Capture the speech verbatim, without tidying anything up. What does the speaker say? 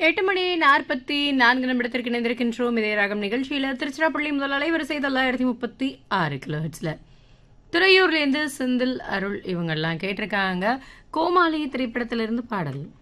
எட்டு மணி நாற்பத்தி நான்கு நிமிடத்திற்கு இணைந்திருக்கின்றோம். இதே ராகம் நிகழ்ச்சியில் திருச்சிராப்பள்ளி முதல் அலைவரிசை தொள்ளாயிரத்தி முப்பத்தி ஆறு கிலோ ஹெட்ஸில் துறையூர்லேருந்து செந்தில் அருள் இவங்கெல்லாம் கேட்டிருக்காங்க. கோமாளி திரைப்படத்திலிருந்து பாடல்.